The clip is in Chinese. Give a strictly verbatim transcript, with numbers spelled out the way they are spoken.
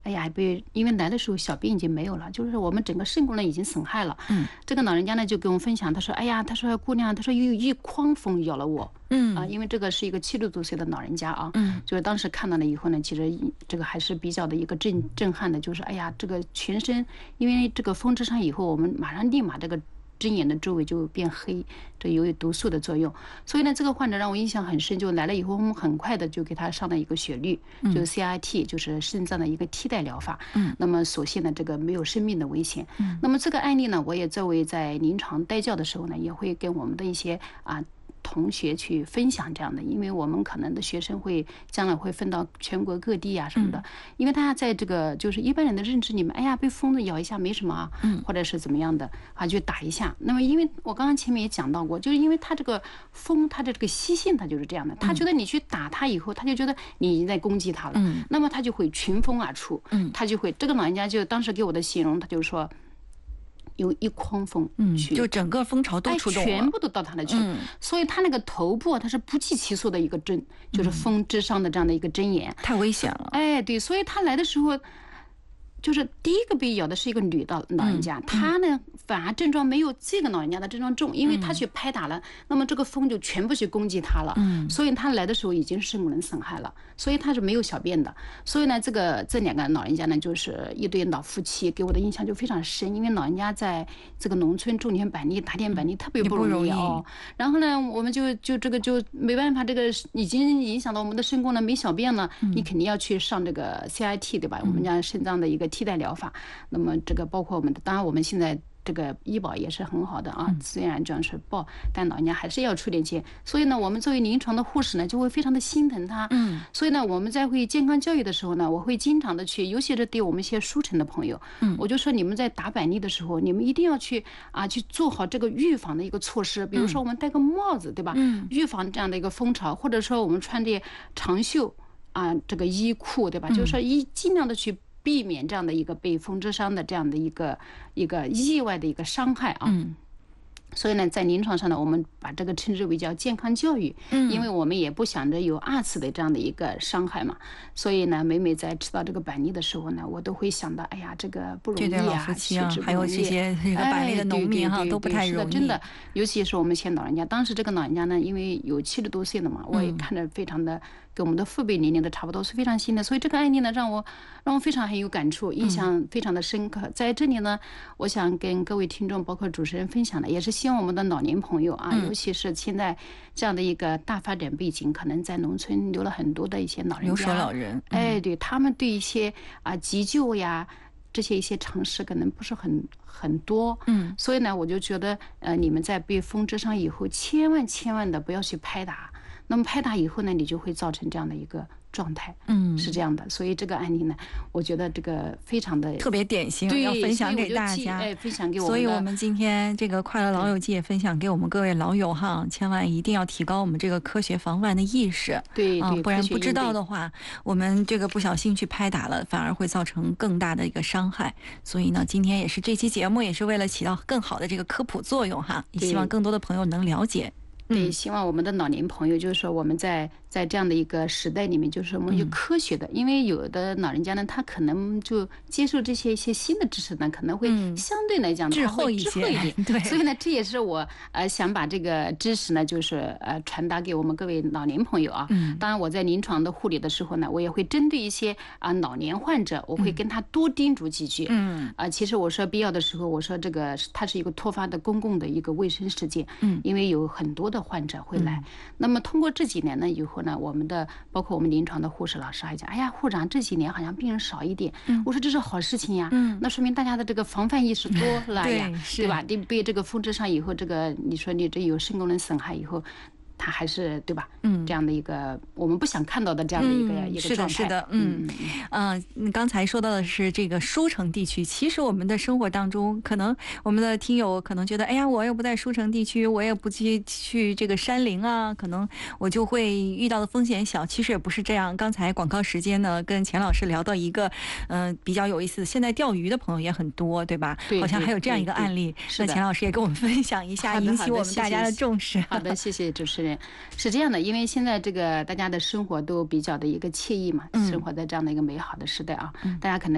哎呀，被因为来的时候小便已经没有了，就是我们整个肾功能已经损害了。 嗯， 这个老人家呢就跟我们分享，他说：“哎呀，他说姑娘，他说有一筐蜂咬了我。” 嗯啊，因为这个是一个七十多岁的老人家啊， 嗯， 就是当时看到了以后呢，其实这个还是比较的一个震震撼的，就是哎呀，这个全身因为这个风之伤以后，我们马上立马这个针眼的周围就变黑，这有毒素的作用。所以呢，这个患者让我印象很深，就来了以后，我们很快的就给他上了一个血滤，就是 C I T， 就是肾脏的一个替代疗法。 嗯， 那么所幸呢，这个没有生命的危险。嗯，那么这个案例呢，我也作为在临床带教的时候呢，也会跟我们的一些啊。同学去分享这样的，因为我们可能的学生会将来会分到全国各地啊什么的，因为大家在这个就是一般人的认知里面，哎呀，被疯子咬一下没什么啊，或者是怎么样的啊，就打一下。那么因为我刚刚前面也讲到过，就是因为他这个疯，他的这个习性他就是这样的，他觉得你去打他以后，他就觉得你已经在攻击他了，那么他就会群蜂而出，他就会这个老人家就当时给我的形容，他就说。有一筐蜂， 嗯，就整个蜂巢都出动了， 全部都到他那去，嗯，所以他那个头部他是不计其数的一个针，就是蜂之上的这样的一个针眼， 太危险了。 哎，对，所以他来的时候。就是第一个被咬的是一个女的老人家，她呢反而症状没有这个老人家的症状重，因为她去拍打了，那么这个蜂就全部去攻击她了，所以她来的时候已经是肾功能损害了，所以她是没有小便的。所以呢，这个这两个老人家呢，就是一对老夫妻，给我的印象就非常深，因为老人家在这个农村种田百粒、打田百粒特别不容易哦。然后呢，我们就就这个就没办法，这个已经影响到我们的肾功能，没小便了，你肯定要去上这个 C I T 对吧？我们家肾脏的一个替代疗法，那么这个包括我们的，当然我们现在这个医保也是很好的啊，虽然这样是报，但老人家还是要出点钱。所以呢，我们作为临床的护士呢，就会非常的心疼他。嗯，所以呢，我们在会健康教育的时候呢，我会经常的去，尤其是对我们一些书城的朋友，嗯，我就说你们在打板栗的时候，你们一定要去啊，去做好这个预防的一个措施，比如说我们戴个帽子，对吧？嗯，预防这样的一个蜂巢，或者说我们穿着长袖啊，这个衣裤，对吧？就是说一尽量的去。避免这样的一个被蜂之伤的这样的一个一个意外的一个伤害啊。嗯。所以呢，在临床上呢，我们把这个称之为叫健康教育，嗯，因为我们也不想着有二次的这样的一个伤害嘛，所以呢，每每在吃到这个板栗的时候呢，我都会想到，哎呀，这个不容易啊， 这对老夫妻啊，还有这些这个板栗的农民哈， 哎、 都不太容易。 真的，尤其是我们一些老人家，当时这个老人家呢，因为有七十多岁了嘛，我也看着非常的。跟我们的父辈年龄的差不多，是非常新的，所以这个案例呢，让我让我非常很有感触，印象非常的深刻。在这里呢，我想跟各位听众，包括主持人分享的，也是希望我们的老年朋友啊，尤其是现在这样的一个大发展背景，可能在农村留了很多的一些老人家， 留守老人， 哎，对他们对一些啊急救呀。这些一些常识可能不是很很多，嗯，所以呢，我就觉得，呃，你们在被蜂之伤以后，千万千万的不要去拍打。那么拍打以后呢，你就会造成这样的一个状态，嗯，是这样的。所以这个案例呢，我觉得这个非常的特别典型，要分享给大家， 哎，分享给我们。 所以我们今天这个快乐老友记也分享给我们各位老友哈，千万一定要提高我们这个科学防范的意识， 对啊，不然不知道的话，我们这个不小心去拍打了，反而会造成更大的一个伤害。所以呢，今天也是这期节目也是为了起到更好的这个科普作用哈，也希望更多的朋友能了解。 对，希望我们的老年朋友，就是说我们在在这样的一个时代里面，就是我们有科学的，因为有的老人家呢，他可能就接受这些一些新的知识呢，可能会相对来讲滞后一些， 对，所以呢，这也是我呃想把这个知识呢，就是呃传达给我们各位老年朋友啊。嗯，当然我在临床的护理的时候呢，我也会针对一些啊老年患者，我会跟他多叮嘱几句。嗯，啊，其实我说必要的时候，我说这个它是一个突发的公共的一个卫生事件。嗯，因为有很多的患者会来，嗯、那么通过这几年呢以后呢，我们的包括我们临床的护士老师还讲，哎呀，护长这几年好像病人少一点，嗯、我说这是好事情呀，嗯、那说明大家的这个防范意识多了呀，对, 对吧？你被这个蜂之伤以后，这个你说你这有肾功能损害以后。它还是对吧？嗯，这样的一个我们不想看到的这样的一个、嗯、一个状态。 是的，是的，嗯嗯，你刚才说到的是这个书城地区，其实我们的生活当中，可能我们的听友可能觉得，哎呀，我又不在书城地区，我也不去去这个山林啊，可能我就会遇到的风险小。其实也不是这样。刚才广告时间呢，跟钱老师聊到一个嗯、呃、比较有意思，现在钓鱼的朋友也很多，对吧？ 对， 好像还有这样一个案例。那钱老师也跟我们分享一下，引起我们大家的重视。 好的，谢谢主持人。是这样的，因为现在这个大家的生活都比较的一个惬意嘛，嗯、生活在这样的一个美好的时代啊，嗯、大家可能。